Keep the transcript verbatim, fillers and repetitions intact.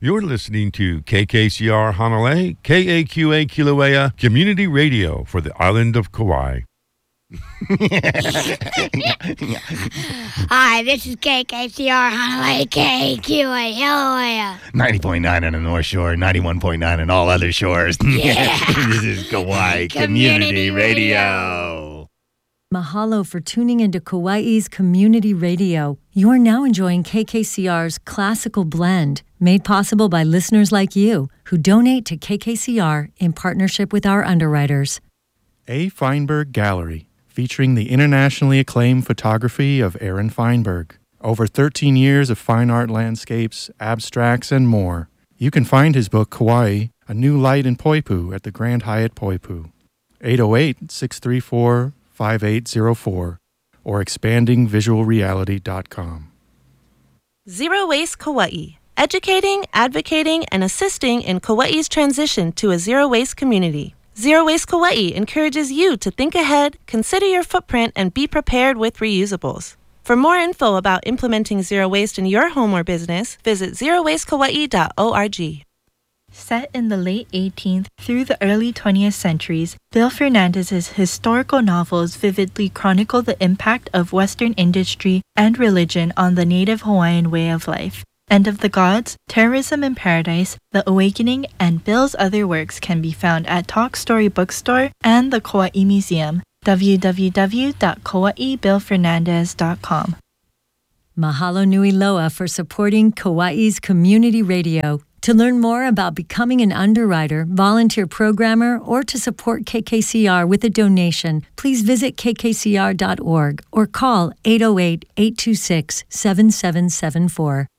You're listening to K K C R Hanalei, K A Q A Kilauea Community Radio for the island of Kauai. Hi, this is K K C R Hanalei, K A Q A Kilauea. ninety point nine on the North Shore, ninety-one point nine on all other shores. Yeah. This is Kauai Community, Community Radio. Radio. Mahalo for tuning into Kauai's Community Radio. You are now enjoying K K C R's Classical Blend, made possible by listeners like you who donate to K K C R in partnership with our underwriters. A. Feinberg Gallery, featuring the internationally acclaimed photography of Aaron Feinberg. Over thirteen years of fine art landscapes, abstracts, and more. You can find his book, Kauai, A New Light in Poipu at the Grand Hyatt Poipu. eight oh eight, six three four, five eight zero four or expanding visual reality dot com. Zero Waste Kauai, educating, advocating, and assisting in Kauai's transition to a zero-waste community. Zero Waste Kauai encourages you to think ahead, consider your footprint, and be prepared with reusables. For more info about implementing zero waste in your home or business, visit zero waste kauai dot org. Set in the late eighteenth through the early twentieth centuries, Bill Fernandez's historical novels vividly chronicle the impact of Western industry and religion on the native Hawaiian way of life. End of the Gods, Terrorism in Paradise, The Awakening, and Bill's other works can be found at Talk Story Bookstore and the Kauai Museum, w w w dot kauai bill fernandez dot com. Mahalo nui loa for supporting Kauai's Community Radio. To learn more about becoming an underwriter, volunteer programmer, or to support K K C R with a donation, please visit k k c r dot org or call eight oh eight, eight two six, seven seven seven four.